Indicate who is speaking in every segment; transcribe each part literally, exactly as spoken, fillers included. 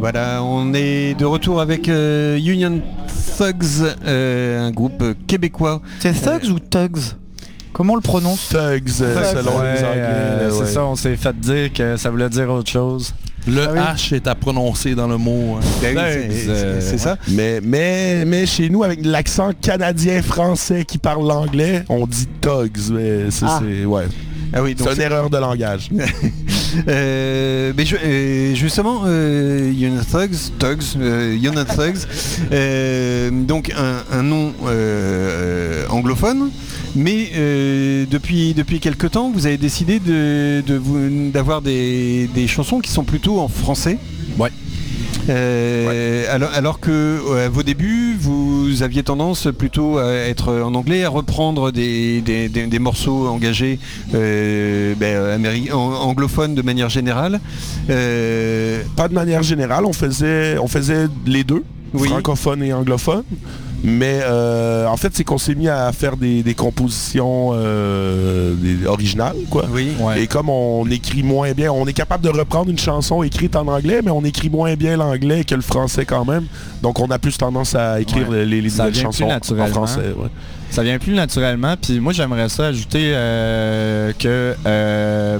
Speaker 1: Voilà, on est de retour avec euh, Union Thugs, euh, un groupe québécois.
Speaker 2: C'est Thugs euh, ou Tugs? Comment on le prononce?
Speaker 3: Thugs, selon
Speaker 4: ouais,
Speaker 3: les Anglais.
Speaker 4: Euh,
Speaker 3: ouais.
Speaker 4: C'est ça, on s'est fait dire que ça voulait dire autre chose.
Speaker 5: Le
Speaker 2: ah oui.
Speaker 5: H est à prononcer dans le mot. Hein.
Speaker 1: Ben oui, c'est, euh, c'est, c'est ça.
Speaker 3: Mais, mais, mais chez nous, avec l'accent canadien-français qui parle l'anglais, on dit Thugs. Mais ça, ah. c'est... Ouais.
Speaker 1: Ah oui, donc
Speaker 3: c'est une
Speaker 1: c'est...
Speaker 3: erreur de langage.
Speaker 1: euh, mais je, euh, justement, euh, Union Thugs, Thugs, euh, Union Thugs, euh, donc un, un nom euh, anglophone, mais euh, depuis depuis quelque temps, vous avez décidé de, de vous, d'avoir des, des chansons qui sont plutôt en français.
Speaker 5: Ouais.
Speaker 1: Euh, ouais. alors, alors que à vos débuts, vous aviez tendance plutôt à être en anglais, à reprendre des, des, des, des morceaux engagés euh, ben, améri- anglophones de manière générale.
Speaker 3: Euh... Pas de manière générale, on faisait, on faisait les deux, oui. Francophone et anglophone. Mais euh, en fait, c'est qu'on s'est mis à faire des, des compositions euh, des, originales, quoi.
Speaker 1: Oui,
Speaker 3: ouais. Et comme on écrit moins bien, on est capable de reprendre une chanson écrite en anglais, mais on écrit moins bien l'anglais que le français quand même. Donc on a plus tendance à écrire ouais. les, les nouvelles chansons en français. Ouais.
Speaker 4: Ça vient plus naturellement. Puis moi, j'aimerais ça ajouter euh, que euh,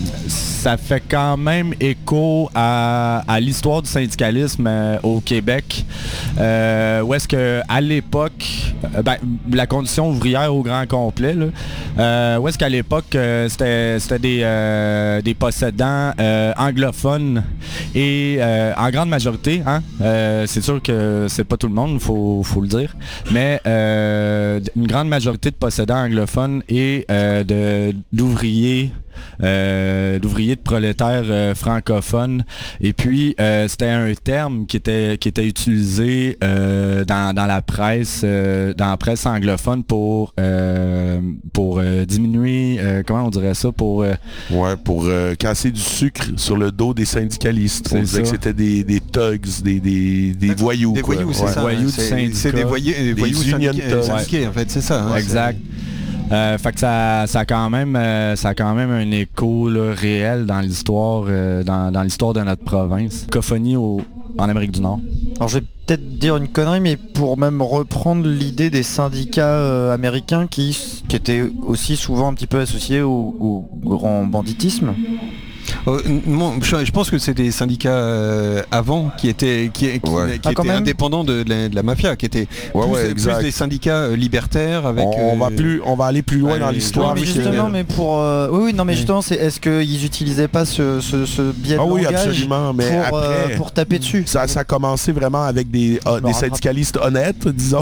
Speaker 4: ça fait quand même écho à, à l'histoire du syndicalisme euh, au Québec. Euh, où est-ce que à l'époque, euh, ben, la condition ouvrière au grand complet, là, euh, où est-ce qu'à l'époque, euh, c'était, c'était des, euh, des possédants euh, anglophones et euh, en grande majorité, hein, euh, c'est sûr que c'est pas tout le monde, il faut, faut le dire, mais euh, une grande majorité de possédants anglophones et euh, de, d'ouvriers Euh, d'ouvriers de prolétaires euh, francophones. Et puis, euh, c'était un terme qui était, qui était utilisé euh, dans, dans la presse euh, dans la presse anglophone pour, euh, pour euh, diminuer, euh, comment on dirait ça, pour... Euh,
Speaker 3: ouais, pour euh, casser du sucre sur le dos des syndicalistes. On disait ça. Que c'était des, des thugs, des, des, des voyous.
Speaker 1: Des voyous, c'est
Speaker 3: ouais.
Speaker 1: ça.
Speaker 4: Voyous
Speaker 1: c'est,
Speaker 4: du syndicat.
Speaker 1: C'est des voyous, des voyous syndiqués, syndiqués, en fait, c'est ça. Hein,
Speaker 4: exact.
Speaker 1: C'est...
Speaker 4: Euh, fait que ça, ça a quand même, euh, ça a quand même un écho là, réel dans l'histoire, euh, dans, dans l'histoire de notre province. Cophonie au, en Amérique du Nord.
Speaker 2: Alors je vais peut-être dire une connerie, mais pour même reprendre l'idée des syndicats euh, américains qui, qui étaient aussi souvent un petit peu associés au, au grand banditisme.
Speaker 1: Euh, moi, je pense que c'est des syndicats euh, avant qui étaient, qui, qui,
Speaker 3: ouais.
Speaker 1: qui
Speaker 2: ah,
Speaker 1: étaient indépendants de, de, la, de la mafia, qui étaient
Speaker 3: ouais,
Speaker 1: plus,
Speaker 3: ouais,
Speaker 1: plus des syndicats euh, libertaires. Avec,
Speaker 3: on, on
Speaker 1: euh,
Speaker 3: va plus, on va aller plus loin euh, dans l'histoire.
Speaker 2: Non, mais justement, mais pour, euh, oui, oui, non, mais oui. justement, c'est est-ce qu'ils utilisaient pas ce, ce, ce biais de
Speaker 3: ah, oui,
Speaker 2: langage
Speaker 3: absolument, mais
Speaker 2: pour,
Speaker 3: après,
Speaker 2: euh, pour taper dessus.
Speaker 3: Ça, ça a commencé vraiment avec des, euh, des syndicalistes honnêtes, disons,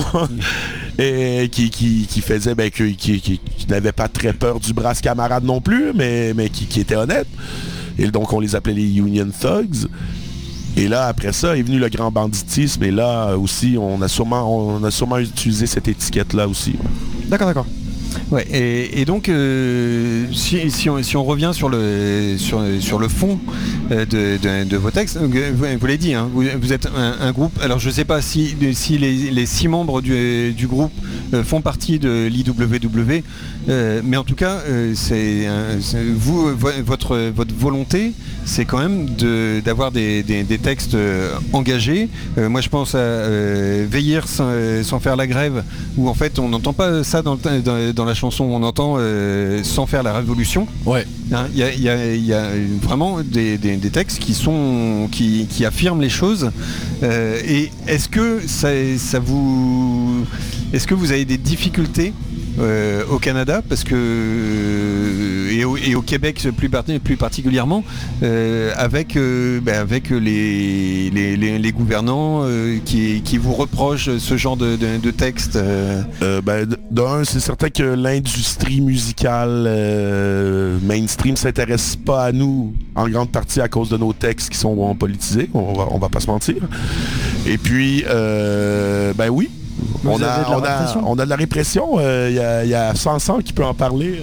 Speaker 3: et qui, qui, qui faisaient, ben, qui, qui, qui, qui n'avaient pas très peur du brasse camarade non plus, mais, mais qui, qui étaient honnêtes. Et donc, on les appelait les Union Thugs. Et là, après ça, est venu le grand banditisme. Et là aussi, on a sûrement, on a sûrement utilisé cette étiquette-là aussi.
Speaker 2: D'accord, d'accord.
Speaker 1: Ouais, et, et donc, euh, si, si, on, si on revient sur le, sur, sur le fond euh, de, de, de vos textes, vous, vous l'avez dit, hein, vous, vous êtes un, un groupe, alors je ne sais pas si, si les, les six membres du, du groupe euh, font partie de l'I W W, euh, mais en tout cas, euh, c'est, un, c'est vous, votre, votre volonté, c'est quand même de, d'avoir des, des, des textes engagés. Euh, moi, je pense à euh, Veiller sans, sans faire la grève, où en fait, on n'entend pas ça dans, dans, dans la chanson, on entend euh, sans faire la révolution.
Speaker 4: Ouais.
Speaker 1: Il hein, y, y, y, y a vraiment des, des, des textes qui sont qui, qui affirment les choses. Euh, et est-ce que ça, ça vous, est-ce que vous avez des difficultés euh, au Canada, parce que euh, et, au, et au Québec plus, part, plus particulièrement, euh, avec euh, ben avec les les, les, les gouvernants euh, qui, qui vous reprochent ce genre de, de, de texte. Euh...
Speaker 3: Euh, ben, d'un, c'est certain que l'industrie musicale euh, mainstream s'intéresse pas à nous en grande partie à cause de nos textes qui sont politisés. On va on va pas se mentir. Et puis euh, ben oui. On a, on, a, on a de la répression, il euh, y, y a Sanson qui peut en parler.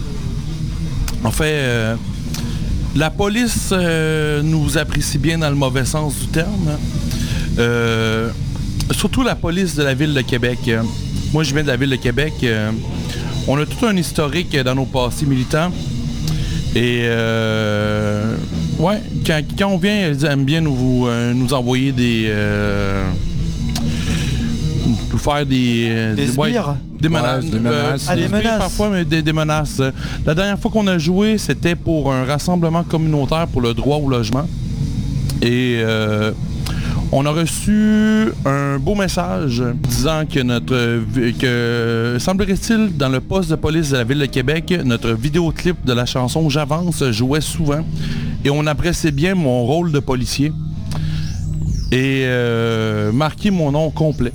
Speaker 5: En fait, euh, la police euh, nous apprécie bien dans le mauvais sens du terme. Euh, surtout la police de la ville de Québec. Moi, je viens de la ville de Québec. Euh, on a tout un historique dans nos passés militants. Et euh, Ouais, quand, quand on vient, ils aiment bien nous, euh, nous envoyer des... Euh, nous faire des...
Speaker 2: Des
Speaker 5: ouais,
Speaker 2: sbires.
Speaker 5: Des menaces.
Speaker 4: Ouais, des menaces.
Speaker 5: Euh,
Speaker 2: Ah,
Speaker 5: des
Speaker 2: des
Speaker 5: sbires
Speaker 2: menaces.
Speaker 5: parfois, mais des, des menaces. La dernière fois qu'on a joué, c'était pour un rassemblement communautaire pour le droit au logement. Et euh, on a reçu un beau message disant que notre... que semblerait-il, dans le poste de police de la Ville de Québec, notre vidéoclip de la chanson « J'avance » jouait souvent. Et on appréciait bien mon rôle de policier. Et euh, marquer mon nom complet.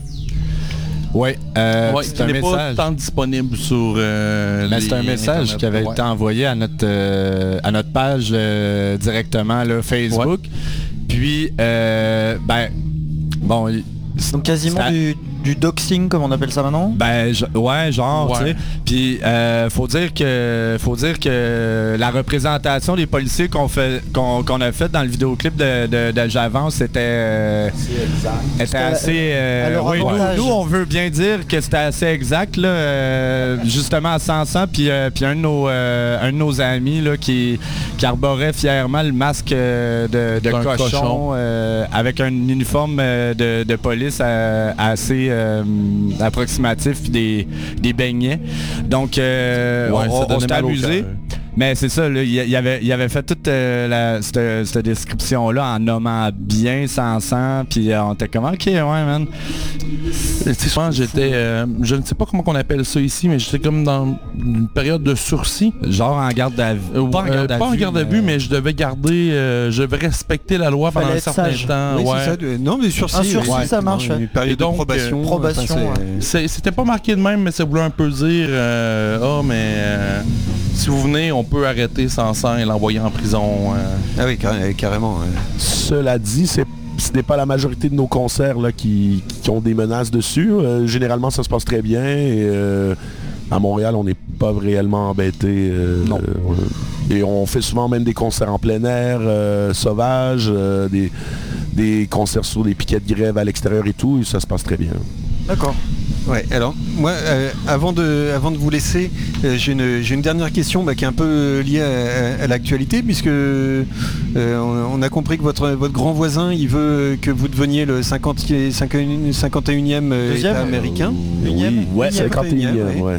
Speaker 4: Oui, euh,
Speaker 5: Ouais,
Speaker 4: c'est
Speaker 5: qui
Speaker 4: un
Speaker 5: n'est pas
Speaker 4: message.
Speaker 5: tant disponible sur euh,
Speaker 4: Mais
Speaker 5: les
Speaker 4: c'est un message
Speaker 5: Internet.
Speaker 4: qui avait
Speaker 5: Ouais.
Speaker 4: été envoyé à notre euh, à notre page euh, directement là, Facebook. Puis euh, ben bon, il-
Speaker 2: Donc quasiment
Speaker 4: ça-
Speaker 2: du, du doxing comme on appelle ça maintenant.
Speaker 4: Ben je- ouais, genre,
Speaker 5: Ouais.
Speaker 4: tu sais. Puis euh, faut dire que faut dire que la représentation des policiers qu'on fait qu'on qu'on a fait dans le vidéoclip de, de, de J'avance, c'était euh, était
Speaker 2: C'était à-
Speaker 4: assez euh,
Speaker 2: à leur
Speaker 4: oui, nous,
Speaker 2: avantage.
Speaker 4: nous, on veut bien dire que c'était assez exact là, euh, justement à cent cent puis euh, puis un de nos euh, un de nos amis là qui qui arborait fièrement le masque euh, de, de
Speaker 5: D'un
Speaker 4: cochon,
Speaker 5: cochon.
Speaker 4: euh, avec un uniforme euh, de, de police euh, assez euh, approximatif puis des, des beignets. Donc euh,
Speaker 5: Ouais, ça
Speaker 4: on, on
Speaker 5: donnait
Speaker 4: s'était
Speaker 5: mal au
Speaker 4: amusé.
Speaker 5: cœur.
Speaker 4: Mais c'est ça, là, il, il avait, il avait fait toute euh, la, cette, cette description-là en nommant bien Sansan, puis euh, on était comme ok, ouais, man.
Speaker 5: Tu sais, souvent, j'étais, euh, je ne sais pas comment on appelle ça ici, mais j'étais comme dans une période de sursis.
Speaker 4: Genre en garde à vue.
Speaker 5: Euh,
Speaker 4: Pas en
Speaker 5: euh,
Speaker 4: garde à
Speaker 5: pas en
Speaker 4: vue,
Speaker 5: garde à vue, mais je devais garder, euh, je devais respecter la loi
Speaker 2: Fallait
Speaker 5: pendant un
Speaker 2: être
Speaker 5: certain
Speaker 2: sage.
Speaker 5: temps.
Speaker 1: Oui,
Speaker 5: ouais.
Speaker 1: c'est ça, de- non, mais sursis.
Speaker 2: Un sursis,
Speaker 1: ouais,
Speaker 2: ça marche,
Speaker 1: Une
Speaker 2: ouais.
Speaker 1: période
Speaker 5: Et donc,
Speaker 1: de probation.
Speaker 2: euh, probation,
Speaker 1: enfin,
Speaker 2: ouais.
Speaker 1: c'est-
Speaker 5: C'est- C'était pas marqué de même, mais ça voulait un peu dire, euh, oh, mais euh, si vous venez, on peut arrêter Sansan et l'envoyer en prison. euh.
Speaker 1: Ah oui, car- carrément. ouais.
Speaker 3: Cela dit, c'est ce n'est pas la majorité de nos concerts là, qui, qui ont des menaces dessus. Euh, généralement, ça se passe très bien. Et, euh, à Montréal, on n'est pas réellement embêté. euh,
Speaker 4: Non.
Speaker 3: euh, et on fait souvent même des concerts en plein air, euh, sauvages, euh, des, des concerts sur des piquets de grève à l'extérieur et tout. Et ça se passe très bien.
Speaker 2: D'accord.
Speaker 1: Ouais, alors moi, euh, avant, de, avant de vous laisser, euh, j'ai une, j'ai une dernière question bah, qui est un peu liée à, à- à l'actualité, puisque euh, on, on a compris que votre, votre grand voisin, il veut que vous deveniez le cinquantième, cinquante et unième euh,
Speaker 2: Deuxième.
Speaker 1: État américain.
Speaker 2: Unième.
Speaker 3: Oui, ouais,
Speaker 2: Unième.
Speaker 3: cinquante et unième,
Speaker 1: Ouais.
Speaker 3: ouais.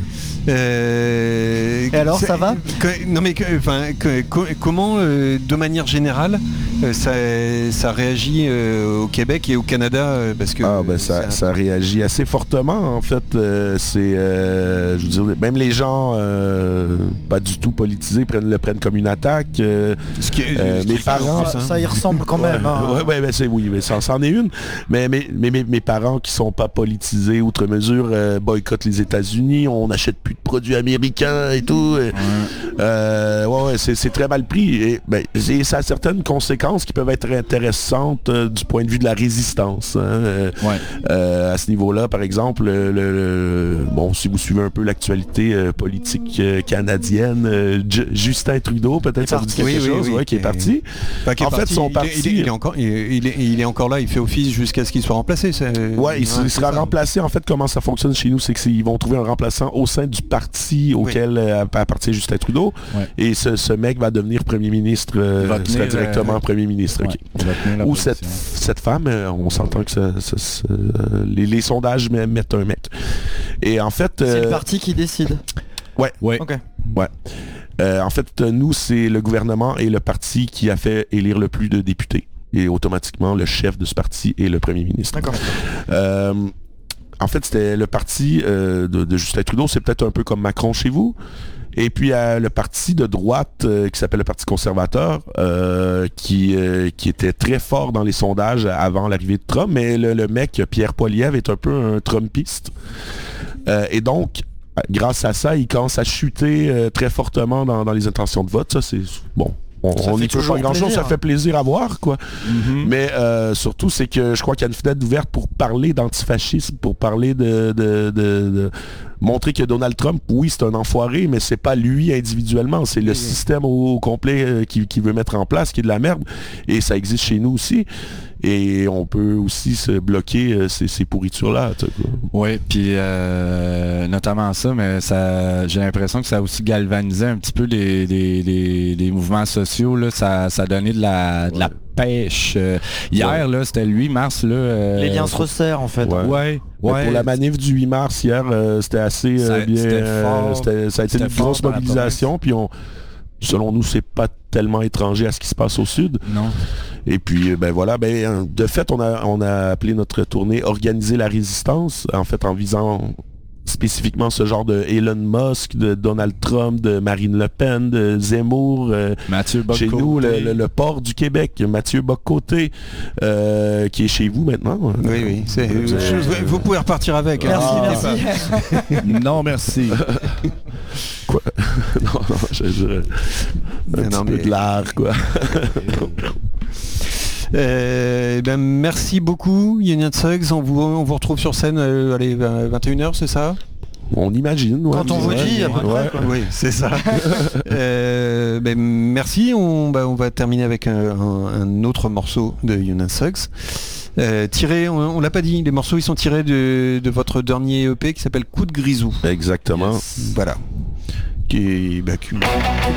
Speaker 1: Euh,
Speaker 2: Et alors,
Speaker 1: c'est-
Speaker 2: ça va
Speaker 1: que- Non mais que- enfin, que- co- comment, euh, de manière générale, euh, ça, ça réagit euh, au Québec et au Canada euh, parce que
Speaker 3: Ah ben ça,
Speaker 1: c'est un-
Speaker 3: ça réagit assez fortement en fait. Euh, c'est, euh, je veux dire, même les gens euh, pas du tout politisés prennent le prennent comme une attaque. euh,
Speaker 1: ce qui est-
Speaker 3: euh,
Speaker 1: ce
Speaker 3: mes
Speaker 1: qui est
Speaker 3: parents,
Speaker 1: en
Speaker 2: Ça,
Speaker 1: plus, hein.
Speaker 2: ça y ressemble quand même. hein.
Speaker 3: Ouais, ouais, ben c'est oui, mais ça c'en est une. Mais mes, mes, mes- mes parents qui sont pas politisés outre mesure euh, boycottent les États-Unis. On n'achète plus de produits américains et tout. Et, euh, ouais, ouais, c'est, c'est très mal pris. Et, ben, et ça a certaines conséquences qui peuvent être intéressantes euh, du point de vue de la résistance. hein. Euh,
Speaker 4: Ouais.
Speaker 3: euh, à ce niveau-là, par exemple, le, le- le- bon, si vous suivez un peu l'actualité euh, politique euh, canadienne, euh, J- Justin Trudeau, peut-être ça vous dit quelque
Speaker 1: Oui, oui,
Speaker 3: chose,
Speaker 1: oui,
Speaker 3: ouais, qui est
Speaker 1: qui est-
Speaker 3: parti.
Speaker 1: Enfin, qui est
Speaker 3: En fait,
Speaker 1: parti,
Speaker 3: son
Speaker 1: il est-
Speaker 3: parti-
Speaker 1: il est, il est encore, il est, il est- il est encore là, il fait office jusqu'à ce qu'il soit remplacé. c'est-
Speaker 3: Ouais, il, s- il
Speaker 1: c'est
Speaker 3: sera
Speaker 1: ça.
Speaker 3: remplacé. En fait, comment ça fonctionne chez nous, c'est qu'ils vont trouver un remplaçant au sein du parti auquel euh, appartient Justin Trudeau.
Speaker 4: Ouais.
Speaker 3: Et ce, ce mec va devenir premier ministre, euh,
Speaker 4: Il va
Speaker 3: sera
Speaker 4: tenir,
Speaker 3: directement
Speaker 4: euh,
Speaker 3: premier ministre. ok.
Speaker 4: Ouais, il va tenir la
Speaker 3: Ou cette,
Speaker 4: position.
Speaker 3: cette femme, euh, on s'entend que ça- ça- ça- euh, les, les sondages met- mettent un mec. Et en fait...
Speaker 2: C'est
Speaker 3: euh,
Speaker 2: le parti qui décide.
Speaker 4: Ouais.
Speaker 2: Ok.
Speaker 3: Ouais. Euh, en fait, euh, nous, c'est le gouvernement et le parti qui a fait élire le plus de députés. Et automatiquement, le chef de ce parti est le premier ministre.
Speaker 2: D'accord.
Speaker 3: Euh, en fait, c'était le parti euh, de, de Justin Trudeau, c'est peut-être un peu comme Macron chez vous. Et puis euh, le parti de droite euh, qui s'appelle le Parti conservateur, euh, qui, euh, qui était très fort dans les sondages avant l'arrivée de Trump, mais le, le mec, Pierre Poilievre, est un peu un Trumpiste. Euh, et donc, grâce à ça, il commence à chuter euh, très fortement dans, dans les intentions de vote. Ça, c'est bon. On
Speaker 2: Ça
Speaker 3: on
Speaker 2: fait
Speaker 3: n'y peut
Speaker 2: toujours
Speaker 3: pas grand-chose,
Speaker 2: plaisir.
Speaker 3: ça fait plaisir à voir, quoi.
Speaker 4: Mhm.
Speaker 3: Mais euh, surtout, c'est que je crois qu'il y a une fenêtre ouverte pour parler d'antifascisme, pour parler de, de, de, de montrer que Donald Trump, oui, c'est un enfoiré, mais c'est pas lui individuellement, c'est le oui, système au, au complet euh, qui, qui veut mettre en place, qui est de la merde, et ça existe chez nous aussi. Et on peut aussi se bloquer euh, ces, ces pourritures-là.
Speaker 4: Oui, puis euh, notamment ça, mais ça, j'ai l'impression que ça a aussi galvanisé un petit peu les, les, les, les mouvements sociaux. Là. Ça, ça a donné de la, de ouais. la pêche. Euh, hier, ouais. là, c'était le huit mars. Là, euh,
Speaker 2: les liens se resserrent, en fait.
Speaker 3: Ouais.
Speaker 4: ouais.
Speaker 3: Ouais. Pour la manif du huit mars, hier, euh, c'était assez euh, ça, bien... C'était fort, c'était, ça a été une grosse mobilisation, puis on... Selon nous, c'est pas tellement étranger à ce qui se passe au sud.
Speaker 4: Non.
Speaker 3: Et puis, ben voilà, ben de fait, on a, on a appelé notre tournée « Organiser la résistance », en fait, en visant spécifiquement ce genre de Elon Musk, de Donald Trump, de Marine Le Pen, de Zemmour. Euh,
Speaker 4: Mathieu Bock-Côté.
Speaker 3: Chez nous, le, le, le port du Québec, Mathieu Bock-Côté, euh, qui est chez vous maintenant.
Speaker 1: Oui, oui. C'est, euh, je, vous pouvez repartir avec.
Speaker 2: Merci,
Speaker 1: ah,
Speaker 2: merci.
Speaker 4: Non, merci.
Speaker 3: Quoi? Non, non, je, je, un
Speaker 1: non,
Speaker 3: petit
Speaker 1: non,
Speaker 3: peu
Speaker 1: mais...
Speaker 3: de l'art, quoi.
Speaker 1: Euh, ben, merci beaucoup Union Thugs, on vous, on vous retrouve sur scène euh, allez, vingt et une heures, c'est ça?
Speaker 3: On imagine, ouais.
Speaker 2: Quand on vous dit, à peu près,
Speaker 1: quoi. Oui, c'est ça. euh, ben, merci, on, ben, on va terminer avec un, un, un autre morceau de Union Thugs. Euh, tiré, on, on l'a pas dit, les morceaux ils sont tirés de, de votre dernier E P qui s'appelle Coup de Grisou.
Speaker 3: Exactement.
Speaker 1: Yes. Voilà. Qui est, bah, qui...